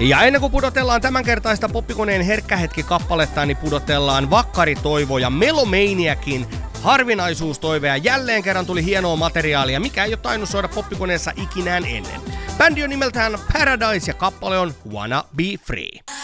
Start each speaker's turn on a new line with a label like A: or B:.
A: Ja ennen kuin pudotellaan tämänkertaista Poppikoneen herkkähetki-kappaletta, niin pudotellaan Vakkaritoivo ja Melomaniakin harvinaisuustoive. Ja jälleen kerran tuli hienoa materiaalia, mikä ei ole tainnut soida Poppikoneessa ikinään ennen. Bändi on nimeltään Paradise ja kappale on Wanna Be Free.